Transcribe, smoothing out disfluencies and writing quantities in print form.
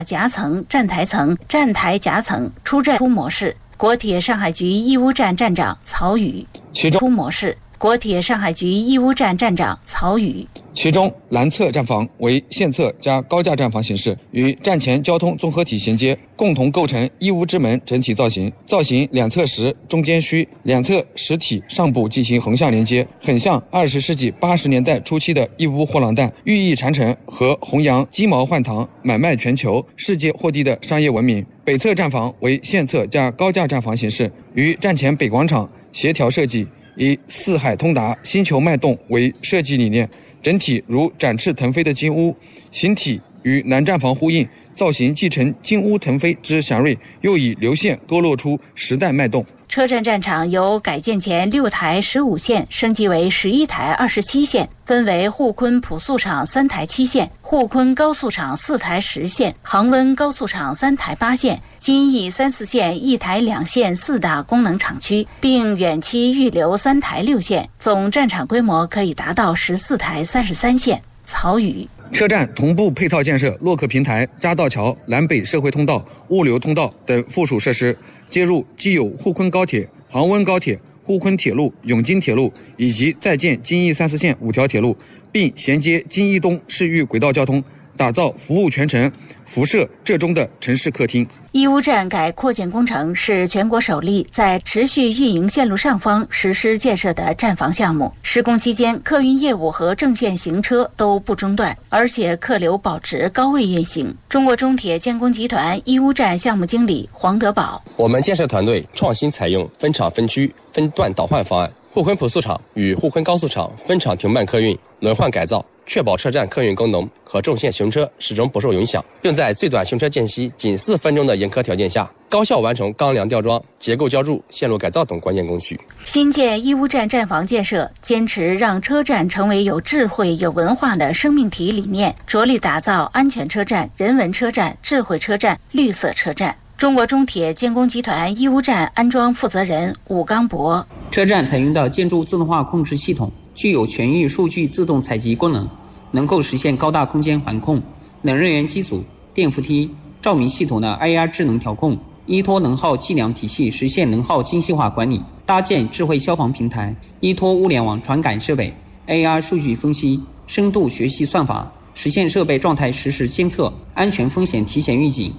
夹层、站台层、站台夹层出站出模式。国铁上海局义乌站站长曹宇。 其中出模式。国铁上海局义乌站站长曹宇。 其中南侧站房为线侧加高架站房形式，与站前交通综合体衔接，共同构成义乌之门整体造型。造型两侧实，中间虚，两侧实体上部进行横向连接，很像20世纪80年代初期的义乌货郎蛋，寓意传承和弘扬鸡毛换糖、买卖全球、世界货地的商业文明。北侧站房为线侧加高架站房形式，与站前北广场协调设计，以四海通达、星球脉动为设计理念，整体如展翅腾飞的金乌，形体与南站房呼应，造型继承金乌腾飞之祥瑞，又以流线勾勒出时代脉动。 车站站场由改建前6台15线升级为11台27线，分为沪昆普速场3台7线、沪昆高速场4台10线、恒温高速场3台8线、金义3、4线1台2线4大功能厂区，并远期预留3台6线，总站场规模可以达到14台33线。曹宇。 车站同步配套建设洛克平台、匝道桥、南北社会通道、物流通道等附属设施，接入既有沪昆高铁、杭温高铁、沪昆铁路、永金铁路以及在建金义3、4线5条铁路，并衔接金义东市域轨道交通，打造服务全程、辐射浙中的城市客厅。 义乌站改扩建工程是全国首例在持续运营线路上方实施建设的站房项目。施工期间，客运业务和正线行车都不中断，而且客流保持高位运行。中国中铁建工集团义乌站项目经理黄德宝： 我们建设团队创新采用分场分区、分段倒换方案，沪昆普速场与沪昆高速场分场停办客运，轮换改造，确保车站客运功能和重线行车始终不受影响，并在最短行车间隙仅4分钟的严苛条件下，高效完成钢梁吊装、结构浇筑、线路改造等关键工序。 新建义乌站站房建设坚持让车站成为有智慧、有文化的生命体理念，着力打造安全车站、人文车站、智慧车站、绿色车站。中国中铁建工集团义乌站安装负责人武刚博： 车站采用的建筑自动化控制系统具有全域数据自动采集功能，能够实现高大空间环控、冷热源机组、电扶梯、照明系统的 IR 智能调控，依托能耗计量体系实现能耗精细化管理，搭建智慧消防平台，依托物联网传感设备、AR 数据分析、深度学习算法，实现设备状态实时监测、安全风险提前预警、